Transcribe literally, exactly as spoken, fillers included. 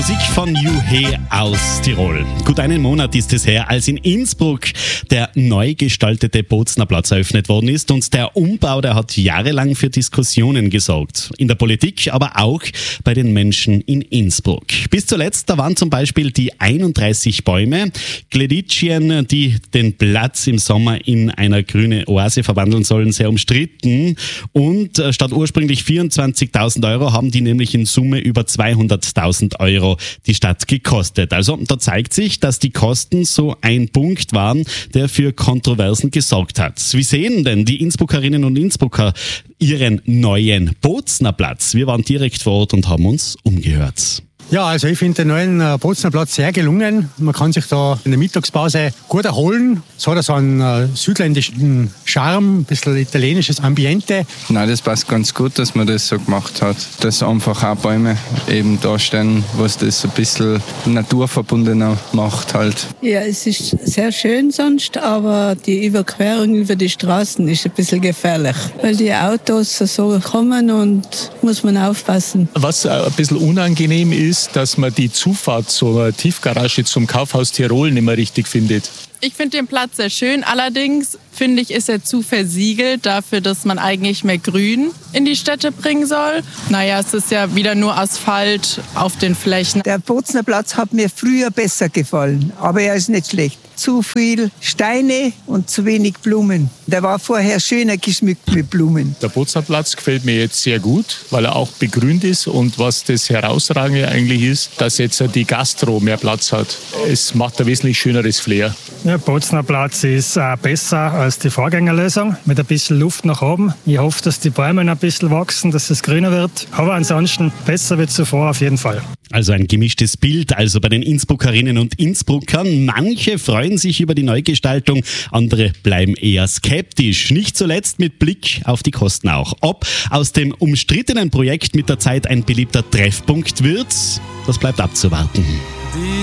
Musik von Juhe aus Tirol. Gut einen Monat ist es her, als in Innsbruck der neu gestaltete Bozner Platz eröffnet worden ist, und der Umbau, der hat jahrelang für Diskussionen gesorgt. In der Politik, aber auch bei den Menschen in Innsbruck. Bis zuletzt, da waren zum Beispiel die einunddreißig Bäume, Gleditschien, die den Platz im Sommer in eine grüne Oase verwandeln sollen, sehr umstritten. Und statt ursprünglich vierundzwanzigtausend Euro haben die nämlich in Summe über zweihunderttausend Euro die Stadt gekostet. Also da zeigt sich, dass die Kosten so ein Punkt waren, der für Kontroversen gesorgt hat. Wie sehen denn die Innsbruckerinnen und Innsbrucker ihren neuen Bozner Platz? Wir waren direkt vor Ort und haben uns umgehört. Ja, also ich finde den neuen äh, Bozner Platz sehr gelungen. Man kann sich da in der Mittagspause gut erholen. Es hat so einen äh, südländischen Charme, ein bisschen italienisches Ambiente. Nein, das passt ganz gut, dass man das so gemacht hat. Dass einfach auch Bäume eben da stehen, was das ein bisschen naturverbundener macht halt. Ja, es ist sehr schön sonst, aber die Überquerung über die Straßen ist ein bisschen gefährlich, weil die Autos so kommen und muss man aufpassen. Was ein bisschen unangenehm ist, dass man die Zufahrt zur Tiefgarage zum Kaufhaus Tirol nicht mehr richtig findet. Ich finde den Platz sehr schön, allerdings finde ich, ist er zu versiegelt dafür, dass man eigentlich mehr Grün in die Städte bringen soll. Naja, es ist ja wieder nur Asphalt auf den Flächen. Der Bozner Platz hat mir früher besser gefallen, aber er ist nicht schlecht. Zu viel Steine und zu wenig Blumen. Der war vorher schöner geschmückt mit Blumen. Der Bozner Platz gefällt mir jetzt sehr gut, weil er auch begrünt ist, und was das Herausragende eigentlich ist, dass jetzt die Gastro mehr Platz hat. Es macht ein wesentlich schöneres Flair. Der Bozner Platz ist äh, besser als die Vorgängerlösung, mit ein bisschen Luft nach oben. Ich hoffe, dass die Bäume noch ein bisschen wachsen, dass es grüner wird. Aber ansonsten besser wie zuvor auf jeden Fall. Also ein gemischtes Bild, also bei den Innsbruckerinnen und Innsbruckern. Manche freuen sich über die Neugestaltung, andere bleiben eher skeptisch. Nicht zuletzt mit Blick auf die Kosten auch. Ob aus dem umstrittenen Projekt mit der Zeit ein beliebter Treffpunkt wird, das bleibt abzuwarten.